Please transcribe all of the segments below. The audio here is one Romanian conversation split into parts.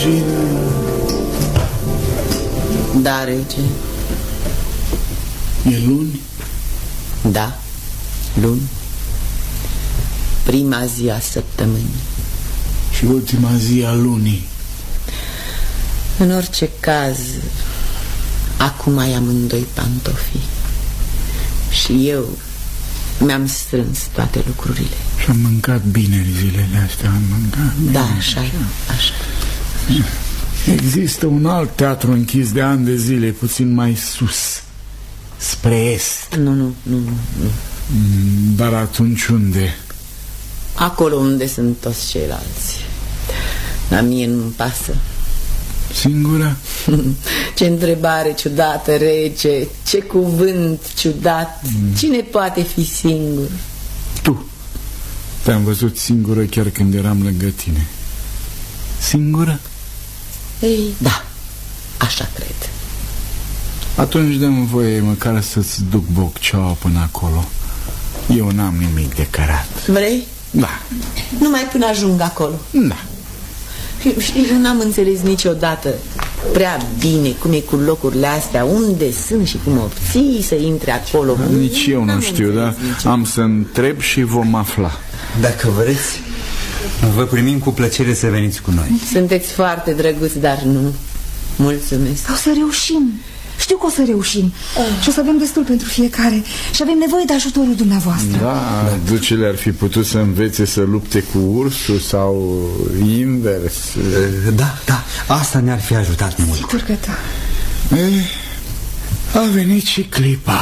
regina. Da, rege. E luni? Da, luni. Prima zi a săptămânii. Și ultima zi a lunii. În orice caz, acum ai amândoi pantofi. Și eu mi-am strâns toate lucrurile. Și am mâncat bine zilele astea. Am mâncat bine. Da, așa. Există un alt teatru închis de ani de zile, puțin mai sus, spre est. Nu. Dar atunci unde? Acolo unde sunt toți ceilalți. La mie nu-mi pasă. Singura? Ce întrebare ciudată, rege. Ce cuvânt ciudat. Cine poate fi singur? Tu. Te-am văzut singură chiar când eram lângă tine. Singură? Ei, da, așa cred. Atunci dă-mi voie măcar să-ți duc bocceaua până acolo. Eu n-am nimic de cărat. Vrei? Da. Numai până ajung acolo. Da. Și eu n-am înțeles niciodată prea bine cum e cu locurile astea, unde sunt și cum obții să intre acolo. Nici eu nu știu, dar am să întreb și vom afla. Dacă vreți, vă primim cu plăcere să veniți cu noi. Sunteți foarte drăguți, dar nu. Mulțumesc. O să reușim. Știu că o să reușim. Și o să avem destul pentru fiecare. Și avem nevoie de ajutorul dumneavoastră. Da, ducele ar fi putut să învețe să lupte cu ursul sau invers. Da, asta ne-ar fi ajutat mult. Sigur că da. A venit și clipa.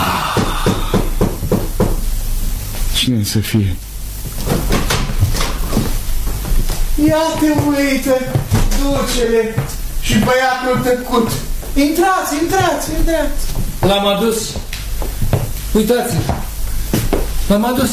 Cine să fie? Ia-te, uită, ducele și băiatul tăcut. Intrați. L-am adus. Uitați, l-am adus.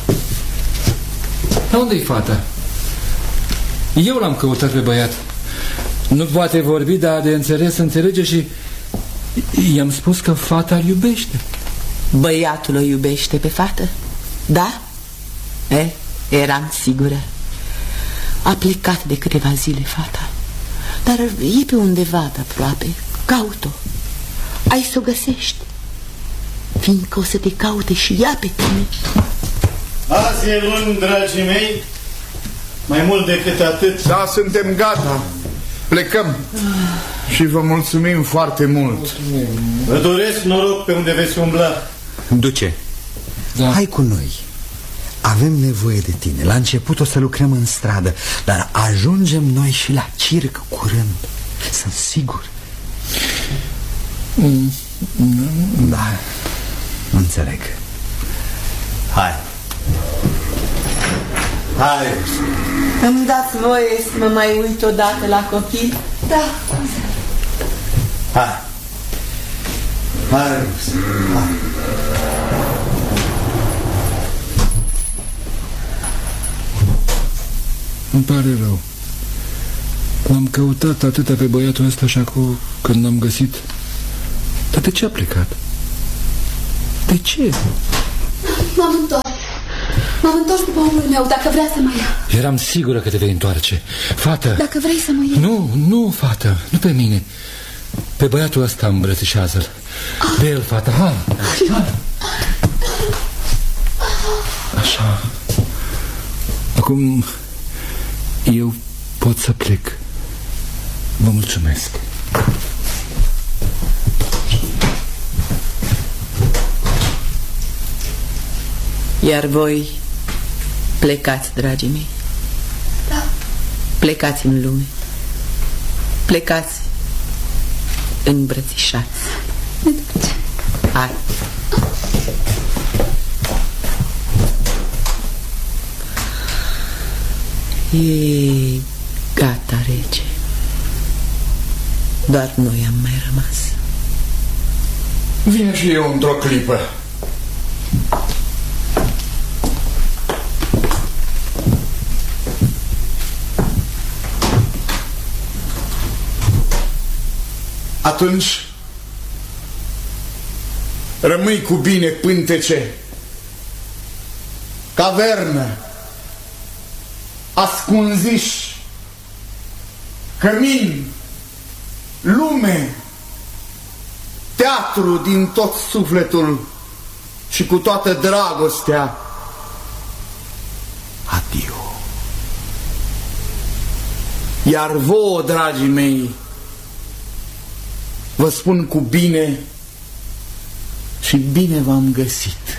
Dar unde-i fata? Eu l-am căutat pe băiat. Nu poate vorbi, dar de înțeles înțelege și i-am spus că fata îl iubește. Băiatul o iubește pe fată? Da? Eram sigură. A plecat de câteva zile fata, dar e pe undeva de aproape. Caut-o. Ai să o găsești, fiindcă o să te caute și ea pe tine. Azi e luni, dragii mei. Mai mult decât atât. Da, suntem gata. Plecăm. Și vă mulțumim foarte mult. Vă doresc noroc pe unde veți umbla. Duce, hai cu noi. Avem nevoie de tine. La început o să lucrăm în stradă, dar ajungem noi și la circ curând. Sunt sigur. Da, înțeleg. Hai. Îmi dați voie să mă mai uit odată la copii? Da. Hai. Îmi pare rău. L-am căutat atâta pe băiatul ăsta și acum când l-am găsit. Dar de ce a plecat? De ce? M-am întors după omul meu, dacă vrea să mă ia. Eram sigură că te vei întoarce. Fată! Dacă vrei să mă iei. Nu, fată, nu pe mine. Pe băiatul ăsta îmbrățișează-l. Pe el, fată, hai. Așa. Acum eu pot să plec. Vă mulțumesc. Iar voi plecați, dragii mei. Da. Plecați în lume. Plecați îmbrățișați. Hai. E gata, rege. Doar noi am mai rămas. Vin și eu într-o clipă. Atunci rămâi cu bine, pântece. Cavernă, ascunziș, cămin, lume, teatru din tot sufletul și cu toată dragostea, adio. Iar vouă, dragii mei, vă spun cu bine și bine v-am găsit.